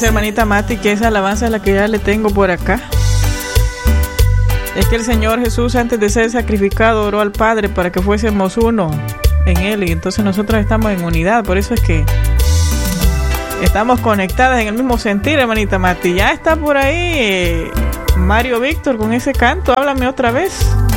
Hermanita Mati, que esa alabanza es la que ya le tengo por acá. Es que el Señor Jesús, antes de ser sacrificado, oró al Padre para que fuésemos uno en Él, y entonces nosotros estamos en unidad. Por eso es que estamos conectadas en el mismo sentir, hermanita Mati. Ya está por ahí Mario Víctor con ese canto. Háblame otra vez.